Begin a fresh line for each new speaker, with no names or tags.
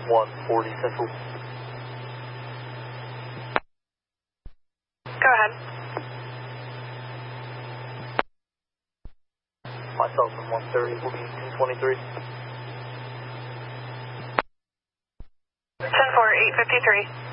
140 Central.
Go ahead.
Myself and 130 will be 223.
10-4, 853.